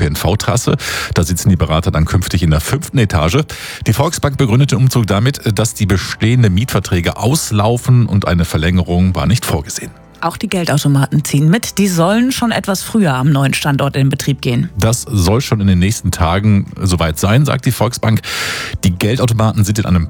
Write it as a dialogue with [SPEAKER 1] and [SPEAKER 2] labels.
[SPEAKER 1] ÖPNV-Trasse. Da sitzen die Berater dann künftig in der 5. Etage. Die Volksbank begründet den Umzug damit, dass die bestehenden Mietverträge auslaufen und eine Verlängerung war nicht vorgesehen.
[SPEAKER 2] Auch die Geldautomaten ziehen mit. Die sollen schon etwas früher am neuen Standort in Betrieb gehen.
[SPEAKER 1] Das soll schon in den nächsten Tagen soweit sein, sagt die Volksbank. Die Geldautomaten sind in einem